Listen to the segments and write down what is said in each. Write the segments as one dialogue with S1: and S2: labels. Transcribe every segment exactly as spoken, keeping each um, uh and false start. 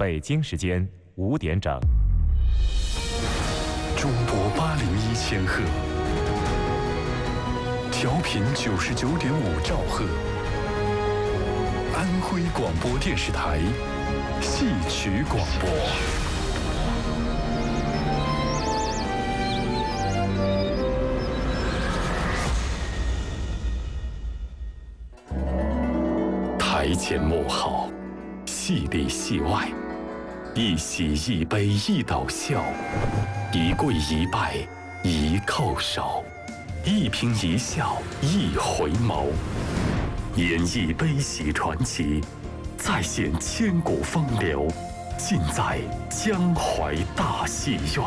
S1: 北京时间五点整。
S2: 中波八零一千赫，调频九十九点五兆赫，安徽广播电视台戏曲广播。台前幕后，戏里戏外，一喜一悲一逗笑，一跪一拜一叩首，一颦一笑一回眸，演绎悲喜传奇，再现千古风流，尽在江淮大戏院。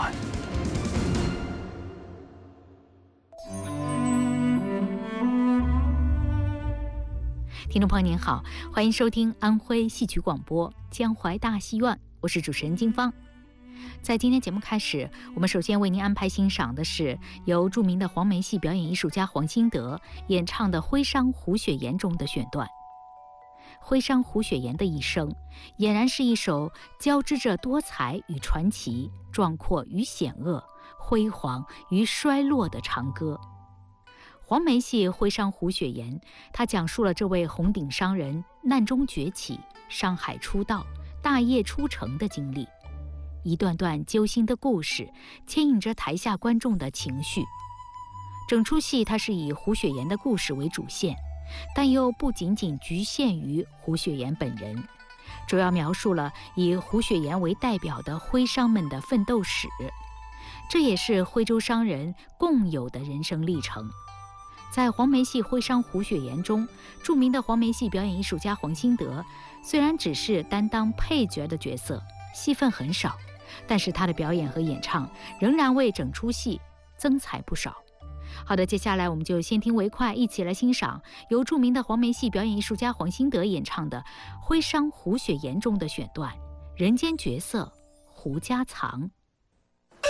S3: 听众朋友您好，欢迎收听安徽戏曲广播江淮大戏院，我是主持人金芳。在今天节目开始，我们首先为您安排欣赏的是由著名的黄梅戏表演艺术家黄兴德演唱的《徽商胡雪岩》中的选段。徽商胡雪岩的一生，俨然是一首交织着多彩与传奇、壮阔与险恶、辉煌与衰落的长歌。黄梅戏《徽商胡雪岩》，它讲述了这位红顶商人难中崛起、商海出道、大业出成的经历，一段段揪心的故事，牵引着台下观众的情绪。整出戏它是以胡雪岩的故事为主线，但又不仅仅局限于胡雪岩本人，主要描述了以胡雪岩为代表的徽商们的奋斗史，这也是徽州商人共有的人生历程。在黄梅戏《徽商胡雪岩》中，著名的黄梅戏表演艺术家黄兴德虽然只是担当配角的角色，戏份很少，但是他的表演和演唱仍然为整出戏增彩不少。好的，接下来我们就先听为快，一起来欣赏由著名的黄梅戏表演艺术家黄兴德演唱的《徽商胡雪岩》中的选段《人间绝色胡家藏》。